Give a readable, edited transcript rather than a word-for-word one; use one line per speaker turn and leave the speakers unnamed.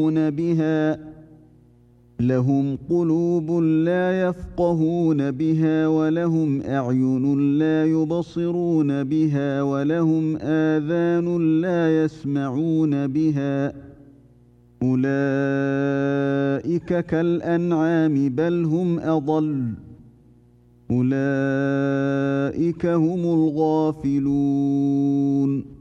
بها لهم قلوب لا يفقهون بها ولهم أعين لا يبصرون بها ولهم آذان لا يسمعون بها أولئك كالأنعام بل هم أضل أولئك هم الغافلون